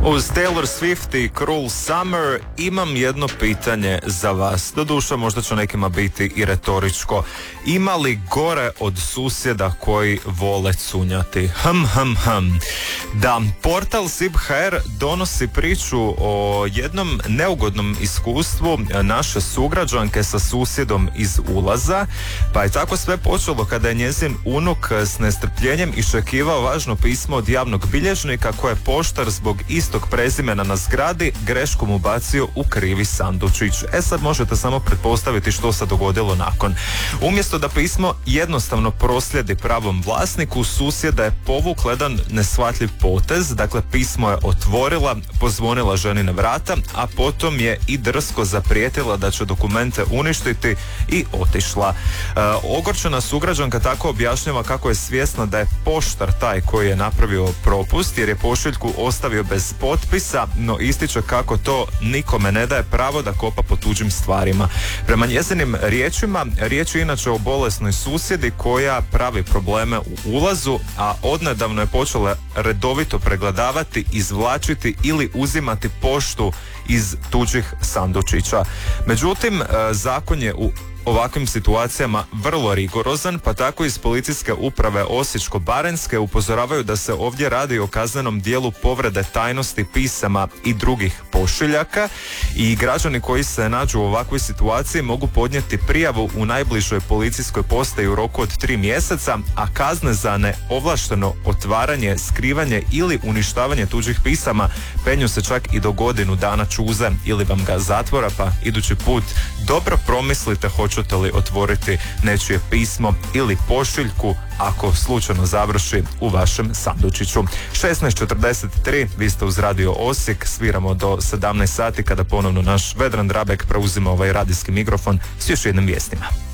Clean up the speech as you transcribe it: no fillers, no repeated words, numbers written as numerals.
Uz Taylor Swift i Cruel Summer imam jedno pitanje za vas. Doduše, možda će nekima biti i retoričko. Ima li gore od susjeda koji vole cunjati? Da, portal SIP.hr donosi priču o jednom neugodnom iskustvu naše sugrađanke sa susjedom iz ulaza, pa je tako sve počelo kada je njezin unuk s nestrpljenjem iščekivao važno pismo od javnog bilježnika koje je poštar zbog istog prezimena na zgradi greškom ubacio u krivi sandučić. Sad možete samo pretpostaviti što se dogodilo nakon. Umjesto da pismo jednostavno proslijedi pravom vlasniku, susjeda je povukla jedan neshvatljiv potez. Dakle, pismo je otvorila, pozvonila ženi na vrata, a potom je i drsko zaprijetila da će dokumente uništiti i otišla. Ogorčena sugrađanka tako objašnjava kako je svjesna da je poštar taj koji je napravio propust jer je pošiljku ostavio bez potpisa, no ističe kako to nikome ne daje pravo da kopa po tuđim stvarima. Prema njezinim riječima, riječ je inače o bolesnoj susjedi koja pravi probleme u ulazu, a odnedavno je počela redovito pregledavati, izvlačiti ili uzimati poštu iz tuđih sandučića. Međutim, zakon je u ovakvim situacijama vrlo rigorozan, pa tako iz policijske uprave Osječko-baranjske upozoravaju da se ovdje radi o kaznenom dijelu povrede tajnosti pisama i drugih pošiljaka i građani koji se nađu u ovakvoj situaciji mogu podnijeti prijavu u najbližoj policijskoj postaji u roku od 3 mjeseca, a kazne za neovlašteno otvaranje, skrivanje ili uništavanje tuđih pisama penju se čak i do 1 godinu dana čuze ili vam ga zatvora, pa idući put dobro promislite hoćete li otvoriti nečije pismo ili pošiljku ako slučajno završi u vašem sandučiću. 16:43, vi ste uz Radio Osijek, sviramo do 17 sati kada ponovno naš Vedran Drabek preuzima ovaj radijski mikrofon s još jednim vijestima.